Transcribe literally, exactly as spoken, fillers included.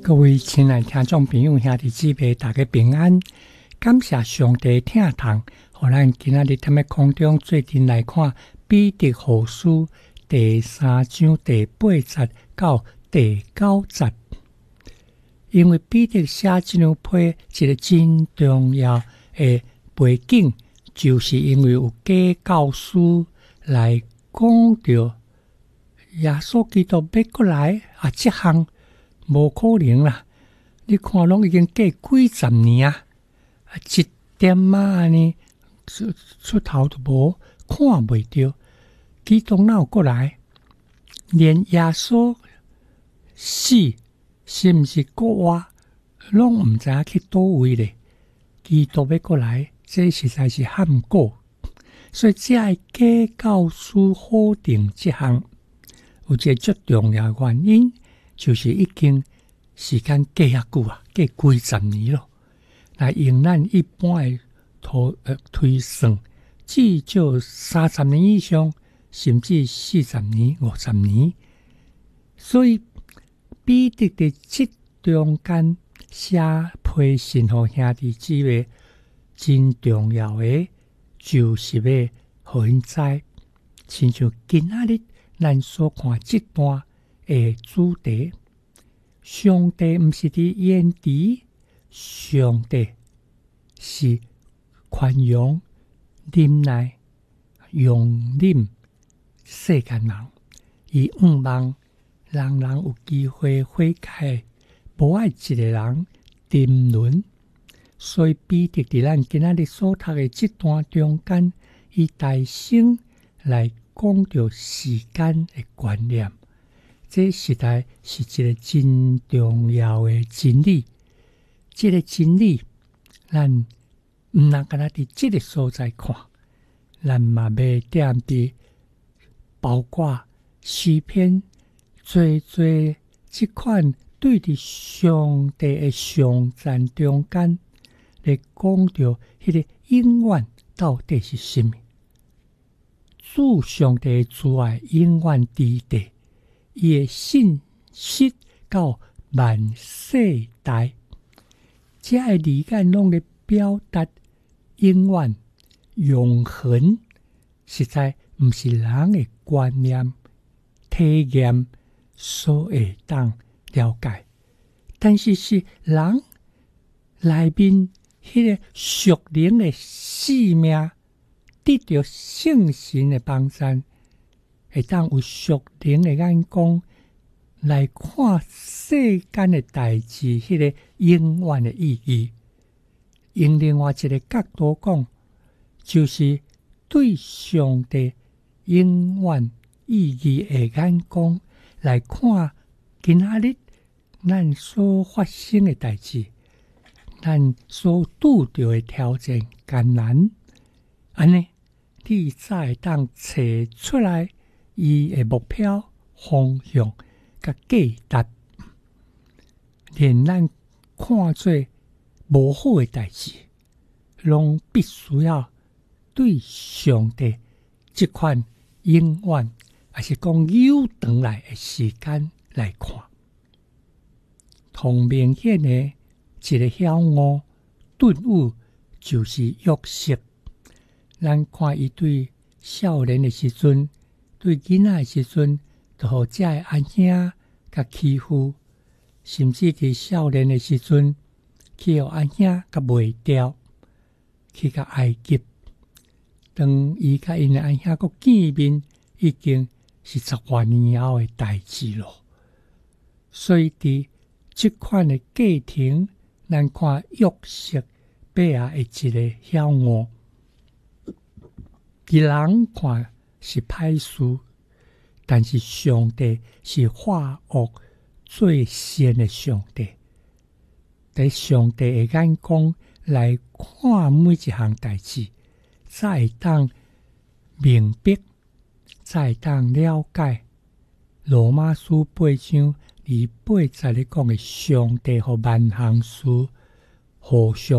各位亲爱听众朋友兄弟姊妹，大家平安！感谢上帝疼痛，互咱今仔日踮咧空中做阵来看彼得后书第三章第八节到第九节。因为彼得写这张批一个真重要的背景，就是因为有假教师来讲到耶稣基督要过来啊，这项无可能啦！你看，拢已经过几十年啊，一点仔呢出出头都无，看袂到。基督哪有过来？连耶稣死是毋是国外，拢毋知影去倒位咧。基督要过来，这实在是罕过，所以这个假教师否定这项，有一个最重要的原因。就是已经时间过遐久啊，过几十年咯。那用咱一般的推呃推算，至少三十年以上，甚至四十年、五十年。所以彼得的这中间写批信互兄弟姊妹，真重要的就是要互因知，亲像今仔日咱所看这段。的主题，上帝毋是伫眼底，上帝是宽容、忍耐、容忍世间人，伊毋望人人有机会悔改，无爱一个人沉沦。所以彼得伫咱今仔日所读的这段中间，伊大声来讲到时间的观念。这实在是一个真重要的真理。这个真理，咱毋能干那伫这个所在看，咱嘛要踮伫包括诗篇，最最这款对伫上帝的上赞中间，来讲到迄个永远到底是什么？主上帝的慈爱永远伫地。伊的信息到万世代，这个理解拢咧表达永远、永恒，实在毋是人的观念、体验所会当了解，但是是人内面迄个属灵的生命得到圣神的帮助。会当有属灵的眼光来看世间的代志，迄个永远的意义。用另外一个角度讲，就是对上帝永远意义的眼光来看今仔日咱所发生的代志，咱所拄到的挑战艰难，安尼你才会当找出来。伊的目标、方向、甲价值，连咱看做无好的代志，拢必须要对上帝这款永远，还是讲有长来的时间来看。同明显的一个晓悟顿悟，就是约瑟。咱看伊对少年的时阵。对囡仔的时阵，就互遮个阿兄甲欺负，甚至伫少年的时阵，去互阿兄甲卖掉，去甲埃及。当伊甲因的阿兄佫见面，已经是十多年后的代志咯。所以伫即款的过程，咱看约瑟背后的一个晓悟，伫人看。是歹事，但是上帝是化恶最善的上帝。在上帝的眼光来看每一项代志，才会当明白，才会当了解。罗马书八章二八节咧讲的，上帝和万行事互相